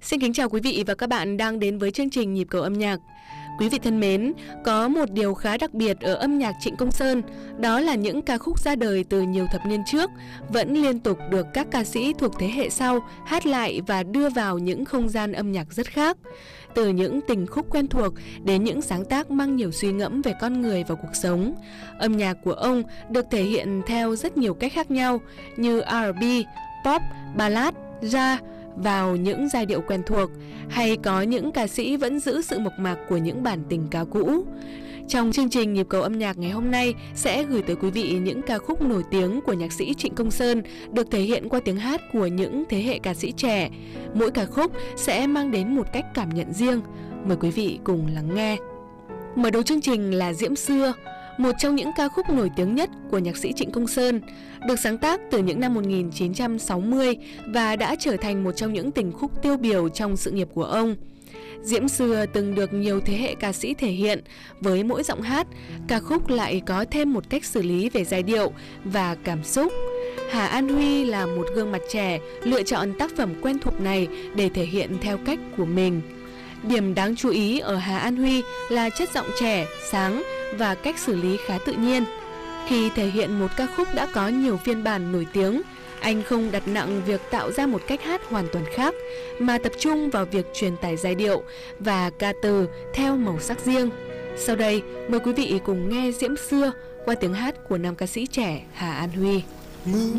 Xin kính chào quý vị và các bạn đang đến với chương trình Nhịp cầu âm nhạc. Quý vị thân mến, có một điều khá đặc biệt ở âm nhạc Trịnh Công Sơn, đó là những ca khúc ra đời từ nhiều thập niên trước vẫn liên tục được các ca sĩ thuộc thế hệ sau hát lại và đưa vào những không gian âm nhạc rất khác. Từ những tình khúc quen thuộc đến những sáng tác mang nhiều suy ngẫm về con người và cuộc sống. Âm nhạc của ông được thể hiện theo rất nhiều cách khác nhau như R&B, pop, ballad, jazz, vào những giai điệu quen thuộc, hay có những ca sĩ vẫn giữ sự mộc mạc của những bản tình ca cũ. Trong chương trình Nhịp cầu âm nhạc ngày hôm nay sẽ gửi tới quý vị những ca khúc nổi tiếng của nhạc sĩ Trịnh Công Sơn được thể hiện qua tiếng hát của những thế hệ ca sĩ trẻ. Mỗi ca khúc sẽ mang đến một cách cảm nhận riêng. Mời quý vị cùng lắng nghe. Mở đầu chương trình là Diễm Xưa, một trong những ca khúc nổi tiếng nhất của nhạc sĩ Trịnh Công Sơn, được sáng tác từ những năm 1960 và đã trở thành một trong những tình khúc tiêu biểu trong sự nghiệp của ông. Diễm Xưa từng được nhiều thế hệ ca sĩ thể hiện, với mỗi giọng hát, ca khúc lại có thêm một cách xử lý về giai điệu và cảm xúc. Hà An Huy là một gương mặt trẻ lựa chọn tác phẩm quen thuộc này để thể hiện theo cách của mình. Điểm đáng chú ý ở Hà An Huy là chất giọng trẻ, sáng và cách xử lý khá tự nhiên. Khi thể hiện một ca khúc đã có nhiều phiên bản nổi tiếng, anh không đặt nặng việc tạo ra một cách hát hoàn toàn khác, mà tập trung vào việc truyền tải giai điệu và ca từ theo màu sắc riêng. Sau đây, mời quý vị cùng nghe Diễm Xưa qua tiếng hát của nam ca sĩ trẻ Hà An Huy.